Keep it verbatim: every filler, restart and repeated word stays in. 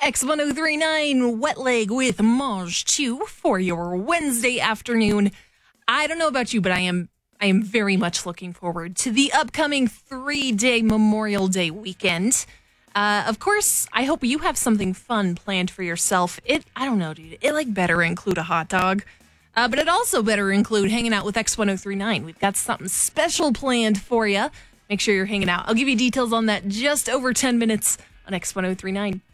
X ten thirty-nine Wet Leg with Maj two for your Wednesday afternoon. I don't know about you, but I am I am very much looking forward to the upcoming three-day Memorial Day weekend. Uh, of course, I hope you have something fun planned for yourself. It I don't know, dude. It like better include a hot dog. Uh, but it also better include hanging out with X ten thirty-nine. We've got something special planned for you. Make sure you're hanging out. I'll give you details on that just over ten minutes on X ten thirty-nine.